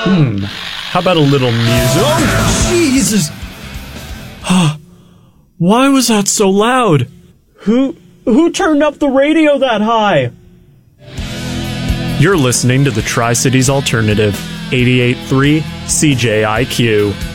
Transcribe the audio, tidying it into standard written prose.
How about a little music? Oh, Jesus! Why was that so loud? Who turned up the radio that high? You're listening to the Tri-Cities Alternative, 88.3 CJIQ.